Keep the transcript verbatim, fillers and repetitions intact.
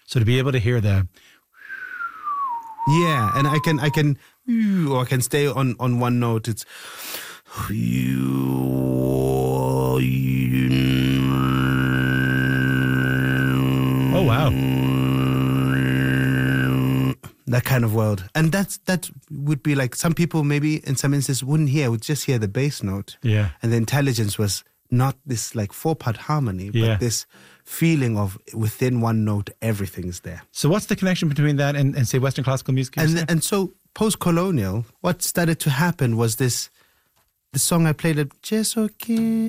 So to be able to hear the... Yeah, and I can, I can, or I can stay on, on one note. It's... Oh, wow. That kind of world. And that's that would be like, some people maybe in some instances wouldn't hear, would just hear the bass note. Yeah. And the intelligence was not this like four-part harmony, Yeah. but this feeling of within one note, everything is there. So what's the connection between that and, and say, Western classical music? you And say? and so post-colonial, what started to happen was this, the song I played at Just Okay.